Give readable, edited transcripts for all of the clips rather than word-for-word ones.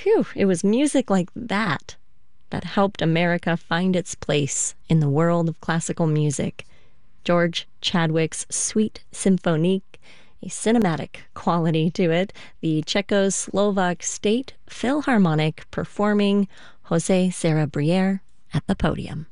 Phew, it was music like that that helped America find its place in the world of classical music. George Chadwick's Suite Symphonique, a cinematic quality to it, the Czechoslovak State Philharmonic performing José Serra Briere at the podium.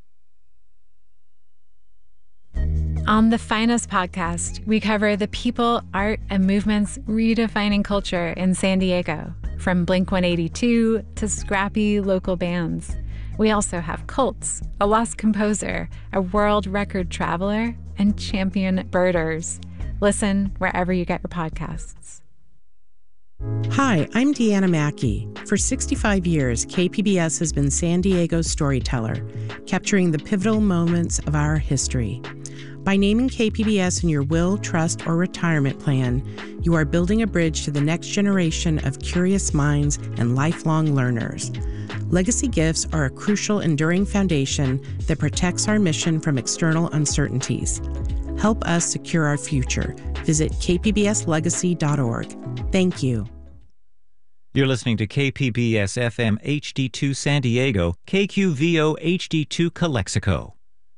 On the Finest podcast, we cover the people, art, and movements redefining culture in San Diego, from Blink-182 to scrappy local bands. We also have cults, a lost composer, a world record traveler, and champion birders. Listen wherever you get your podcasts. Hi, I'm Deanna Mackey. For 65 years, KPBS has been San Diego's storyteller, capturing the pivotal moments of our history. By naming KPBS in your will, trust, or retirement plan, you are building a bridge to the next generation of curious minds and lifelong learners. Legacy gifts are a crucial, enduring foundation that protects our mission from external uncertainties. Help us secure our future. Visit kpbslegacy.org. Thank you. You're listening to KPBS FM HD2 San Diego, KQVO HD2 Calexico.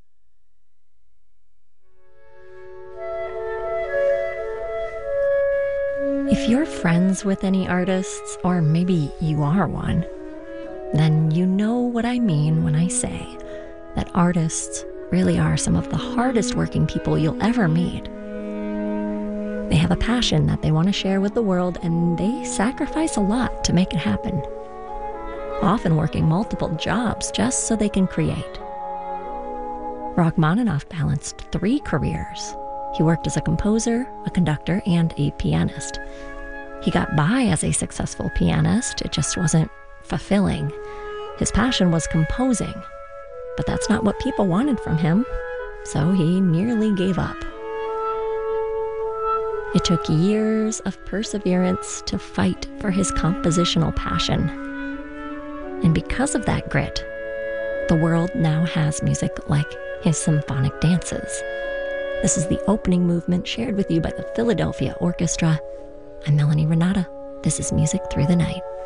If you're friends with any artists, or maybe you are one, then you know what I mean when I say that artists really are some of the hardest working people you'll ever meet. They have a passion that they want to share with the world, and they sacrifice a lot to make it happen, often working multiple jobs just so they can create. Rachmaninoff balanced 3 careers. He worked as a composer, a conductor, and a pianist. He got by as a successful pianist, it just wasn't fulfilling. His passion was composing, but that's not what people wanted from him, so he nearly gave up. It took years of perseverance to fight for his compositional passion. And because of that grit, the world now has music like his symphonic dances. This is the opening movement shared with you by the Philadelphia Orchestra. I'm Melanie Renata. This is Music Through the Night.